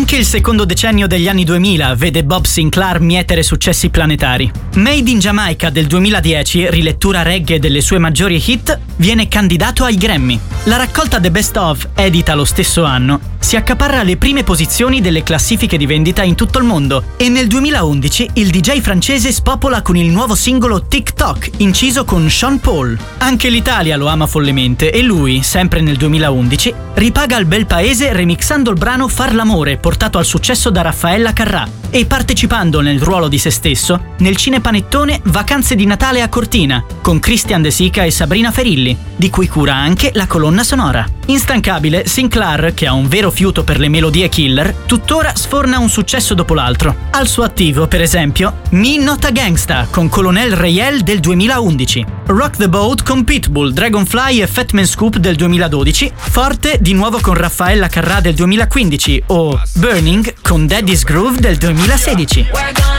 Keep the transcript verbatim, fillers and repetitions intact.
Anche il secondo decennio degli anni duemila vede Bob Sinclair mietere successi planetari. Made in Jamaica del duemiladieci, rilettura reggae delle sue maggiori hit, viene candidato ai Grammy. La raccolta The Best Of, edita lo stesso anno, si accaparra le prime posizioni delle classifiche di vendita in tutto il mondo e nel duemilaundici il D J francese spopola con il nuovo singolo TikTok, inciso con Sean Paul. Anche l'Italia lo ama follemente e lui, sempre nel duemilaundici, ripaga al bel paese remixando il brano Far l'amore, portato al successo da Raffaella Carrà, e partecipando nel ruolo di se stesso nel cinepanettone Vacanze di Natale a Cortina, con Christian De Sica e Sabrina Ferilli, di cui cura anche la colonna sonora. Instancabile, Sinclair, che ha un vero fiuto per le melodie killer, tuttora sforna un successo dopo l'altro. Al suo attivo, per esempio, Me Not a Gangsta con Colonel Rayel del duemilaundici, Rock the Boat con Pitbull, Dragonfly e Fatman Scoop del duemiladodici, Forte di nuovo con Raffaella Carrà del duemilaquindici o Burning con Daddy's Groove del duemilasedici.